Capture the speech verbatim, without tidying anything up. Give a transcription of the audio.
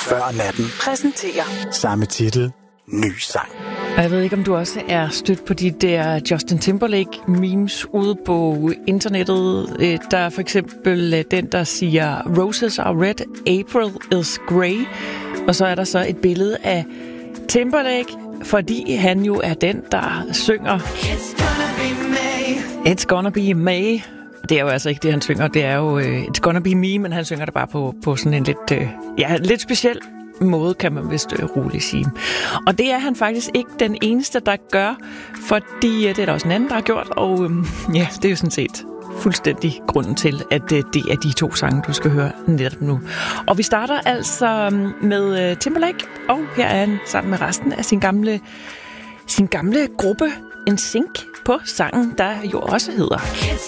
Før natten præsenterer samme titel, ny sang. Og jeg ved ikke, om du også er stødt på de der Justin Timberlake-memes ude på internettet. Der er for eksempel den, der siger, Roses are red, April is grey. Og så er der så et billede af Timberlake, fordi han jo er den, der synger It's gonna be May. It's gonna be May. Det er jo altså ikke det, han synger. Det er jo uh, It's gonna be me, men han synger det bare på, på sådan en lidt, uh, ja, lidt speciel måde, kan man vist uh, roligt sige. Og det er han faktisk ikke den eneste, der gør, fordi uh, det er der også en anden, der har gjort. Og um, ja, det er jo sådan set fuldstændig grunden til, at uh, det er de to sange, du skal høre netop nu. Og vi starter altså um, med uh, Timberlake, og her er han sammen med resten af sin gamle, sin gamle gruppe, N Sync, på sangen, der jo også hedder It's